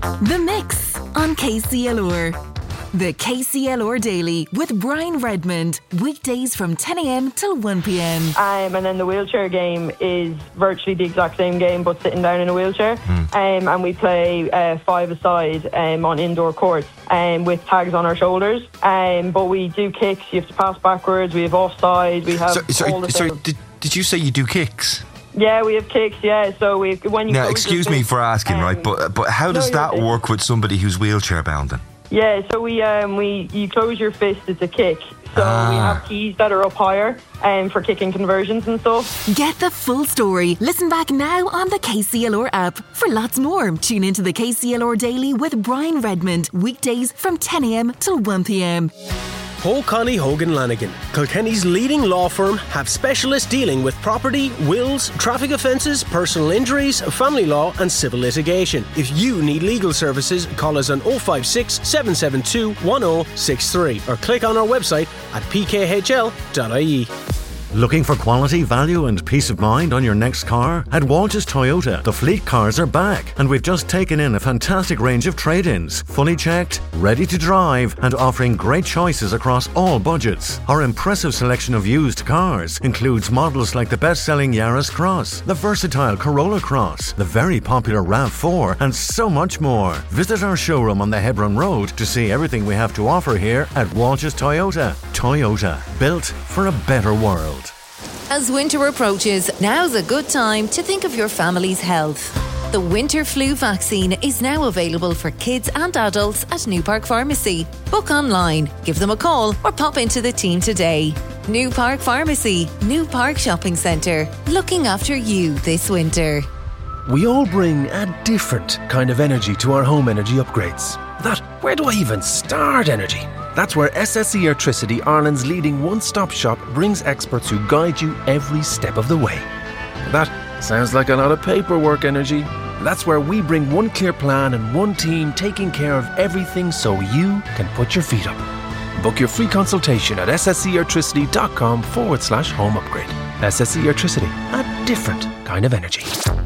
The Mix on KCLR. The KCLR Daily with Brian Redmond. Weekdays from 10 a.m. till 1 p.m. And then the wheelchair game is virtually the exact same game, but sitting down in a wheelchair. And we play 5-a-side on indoor courts with tags on our shoulders. But we do kicks. You have to pass backwards. We have offside. We have Sorry, did you say you do kicks? Yeah, we have kicks, yeah. So when you now, excuse me for asking, right? But how does that work with somebody who's wheelchair bound then? Yeah, so you close your fist, it's a kick. So we have keys that are up higher for kicking conversions and stuff. Get the full story. Listen back now on the KCLR app. For lots more, tune into the KCLR Daily with Brian Redmond. Weekdays from 10 a.m. till 1 p.m. O'Connell Hogan Lanigan, Kilkenny's leading law firm, have specialists dealing with property, wills, traffic offences, personal injuries, family law and civil litigation. If you need legal services, call us on 056 772 1063 or click on our website at pkhl.ie. Looking for quality, value and peace of mind on your next car? At Walsh's Toyota, the fleet cars are back and we've just taken in a fantastic range of trade-ins. Fully checked, ready to drive and offering great choices across all budgets. Our impressive selection of used cars includes models like the best-selling Yaris Cross, the versatile Corolla Cross, the very popular RAV4 and so much more. Visit our showroom on the Hebron Road to see everything we have to offer here at Walsh's Toyota. Toyota, built for a better world. As winter approaches, now's a good time to think of your family's health. The winter flu vaccine is now available for kids and adults at New Park Pharmacy. Book online, give them a call or pop into the team today. New Park Pharmacy, New Park Shopping Centre, looking after you this winter. We all bring a different kind of energy to our home energy upgrades. That where do I even start energy? That's where SSE Airtricity, Ireland's leading one-stop shop, brings experts who guide you every step of the way. That sounds like a lot of paperwork energy. That's where we bring one clear plan and one team taking care of everything so you can put your feet up. Book your free consultation at ssceairtricity.com/home upgrade. SSE Airtricity, a different kind of energy.